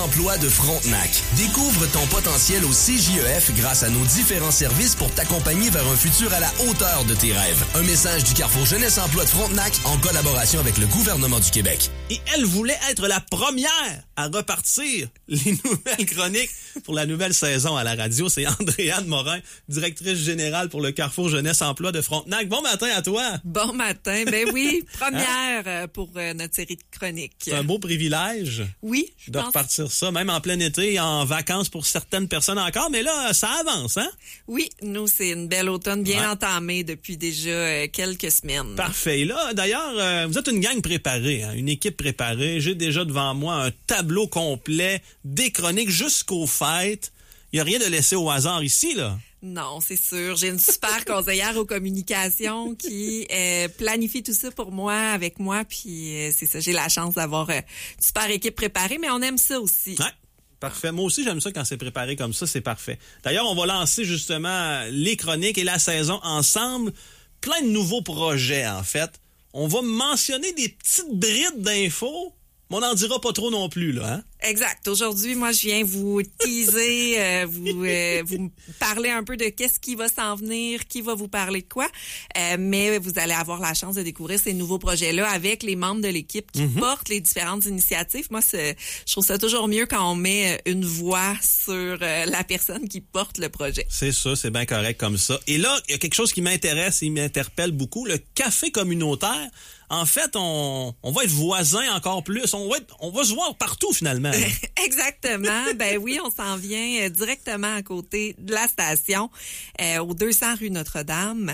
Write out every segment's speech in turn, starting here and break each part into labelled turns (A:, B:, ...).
A: Emploi de Frontenac. Découvre ton potentiel au CJEF grâce à nos différents services pour t'accompagner vers un futur à la hauteur de tes rêves. Un message du Carrefour Jeunesse Emploi de Frontenac en collaboration avec le gouvernement du Québec.
B: Et elle voulait être la première à repartir les nouvelles chroniques pour la nouvelle saison à la radio. C'est Andréane Morin, directrice générale pour le Carrefour Jeunesse Emploi de Frontenac. Bon matin à toi!
C: Bon matin. Ben oui, première pour notre série de chroniques.
B: C'est un beau privilège.
C: Oui,
B: de repartir ça, même en plein été, en vacances pour certaines personnes encore, mais là, ça avance, hein?
C: Oui, nous, c'est une belle automne bien entamée depuis déjà quelques semaines.
B: Parfait. Et là, d'ailleurs, vous êtes une gang préparée, hein? Une équipe préparée. J'ai déjà devant moi un tableau complet des chroniques jusqu'aux fêtes. Il n'y a rien de laissé au hasard ici, là.
C: Non, c'est sûr. J'ai une super conseillère aux communications qui planifie tout ça pour moi, avec moi. Puis c'est ça, j'ai la chance d'avoir une super équipe préparée, mais on aime ça aussi.
B: Ouais, parfait. Moi aussi, j'aime ça quand c'est préparé comme ça, c'est parfait. D'ailleurs, on va lancer justement les chroniques et la saison ensemble. Plein de nouveaux projets, en fait. On va mentionner des petites brides d'infos, mais on n'en dira pas trop non plus, là, hein?
C: Exact. Aujourd'hui, moi, je viens vous teaser, vous parler un peu de qu'est-ce qui va s'en venir, qui va vous parler de quoi. Mais vous allez avoir la chance de découvrir ces nouveaux projets-là avec les membres de l'équipe qui portent les différentes initiatives. Moi, je trouve ça toujours mieux quand on met une voix sur la personne qui porte le projet.
B: C'est ça, c'est bien correct comme ça. Et là, il y a quelque chose qui m'intéresse et m'interpelle beaucoup, le café communautaire. En fait, on va être voisins encore plus. On va se voir partout, finalement.
C: Exactement. Ben oui, on s'en vient directement à côté de la station, au 200 rue Notre-Dame,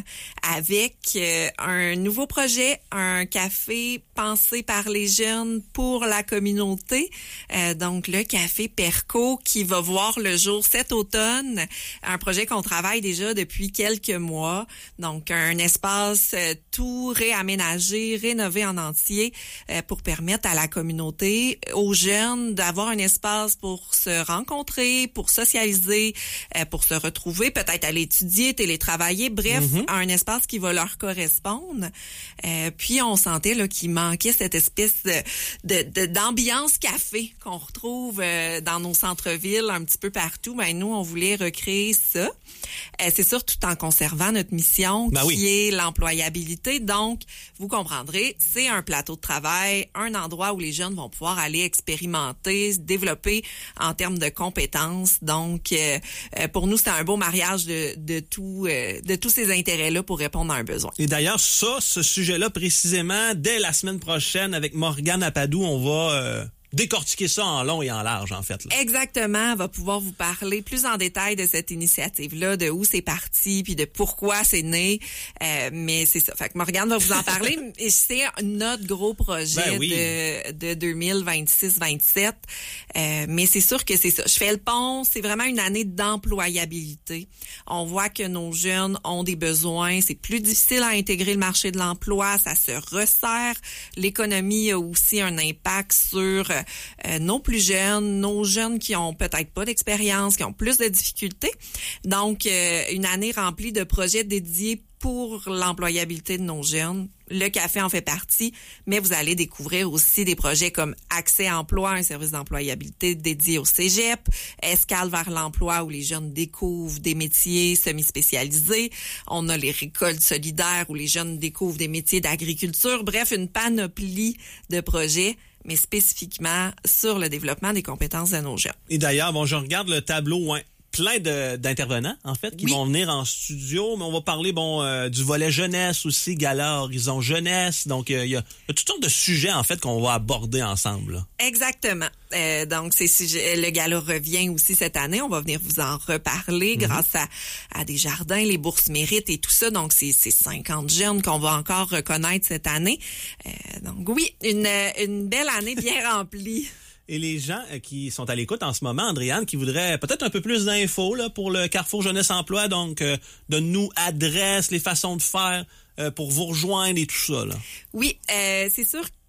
C: avec un nouveau projet, un café pensé par les jeunes pour la communauté. Donc, le Café Perco qui va voir le jour cet automne. Un projet qu'on travaille déjà depuis quelques mois. Donc, un espace tout réaménagé, rénové en entier pour permettre à la communauté, aux jeunes, d'avoir un espace pour se rencontrer, pour socialiser, pour se retrouver, peut-être aller étudier, télétravailler, bref, un espace qui va leur correspondre. Puis on sentait là qu'il manquait cette espèce d'ambiance café qu'on retrouve dans nos centres-villes un petit peu partout. Ben nous, on voulait recréer ça. C'est sûr, tout en conservant notre mission qui est l'employabilité. Donc, vous comprendrez, c'est un plateau de travail, un endroit où les jeunes vont pouvoir aller expérimenter, se développer en termes de compétences. Donc, pour nous, c'est un beau mariage de tous ces intérêts-là pour répondre à un besoin.
B: Et d'ailleurs, ce sujet-là, précisément, dès la semaine prochaine, avec Morgane Apadou, on va décortiquer ça en long et en large, en fait. Là.
C: Exactement. Elle va pouvoir vous parler plus en détail de cette initiative-là, de où c'est parti, puis de pourquoi c'est né. Mais c'est ça. Fait que Morgane va vous en parler. Et c'est notre gros projet de 2026-27. Mais c'est sûr que c'est ça. Je fais le pont. C'est vraiment une année d'employabilité. On voit que nos jeunes ont des besoins. C'est plus difficile à intégrer le marché de l'emploi. Ça se resserre. L'économie a aussi un impact sur nos plus jeunes, nos jeunes qui ont peut-être pas d'expérience, qui ont plus de difficultés. Donc, une année remplie de projets dédiés pour l'employabilité de nos jeunes. Le café en fait partie, mais vous allez découvrir aussi des projets comme Accès Emploi, un service d'employabilité dédié au cégep, Escale vers l'emploi où les jeunes découvrent des métiers semi-spécialisés. On a les récoltes solidaires où les jeunes découvrent des métiers d'agriculture. Bref, une panoplie de projets, mais spécifiquement sur le développement des compétences de nos jeunes.
B: Et d'ailleurs, je regarde le tableau, plein d'intervenants, en fait, qui vont venir en studio, mais on va parler, du volet jeunesse aussi, Gala Horizon Jeunesse. Donc, il y a toutes sortes de sujets, en fait, qu'on va aborder ensemble. Là.
C: Exactement. Donc, le Gala revient aussi cette année. On va venir vous en reparler grâce à des jardins, les bourses mérites et tout ça. Donc, c'est 50 jeunes qu'on va encore reconnaître cette année. Donc, oui, une belle année bien remplie.
B: Et les gens qui sont à l'écoute en ce moment, Andréane, qui voudraient peut-être un peu plus d'infos là pour le Carrefour Jeunesse Emploi, donc donne-nous adresse, les façons de faire pour vous rejoindre et tout ça. Là.
C: Oui, c'est sûr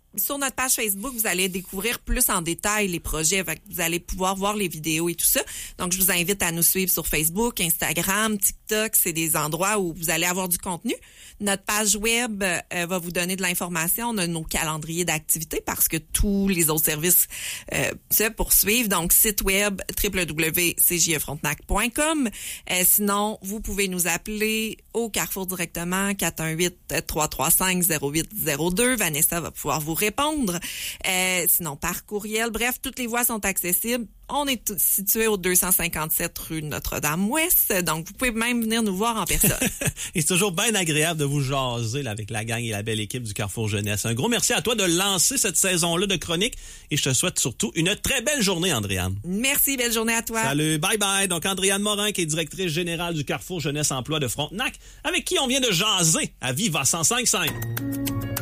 C: sur notre page Facebook, vous allez découvrir plus en détail les projets. Fait que vous allez pouvoir voir les vidéos et tout ça. Donc, je vous invite à nous suivre sur Facebook, Instagram, TikTok. C'est des endroits où vous allez avoir du contenu. Notre page web va vous donner de l'information. On a nos calendriers d'activités parce que tous les autres services se poursuivent. Donc, site web www.cjefrontenac.com. Sinon, vous pouvez nous appeler au Carrefour directement, 418-335-0802. Vanessa va pouvoir vous répondre. Sinon, par courriel. Bref, toutes les voies sont accessibles. On est situé au 257 rue Notre-Dame-Ouest, donc vous pouvez même venir nous voir en personne.
B: Et c'est toujours bien agréable de vous jaser là, avec la gang et la belle équipe du Carrefour Jeunesse. Un gros merci à toi de lancer cette saison-là de chronique et je te souhaite surtout une très belle journée, Andréane.
C: Merci, belle journée à toi.
B: Salut, bye bye. Donc Andréane Morin, qui est directrice générale du Carrefour Jeunesse Emploi de Frontenac, avec qui on vient de jaser à Viva 105.5.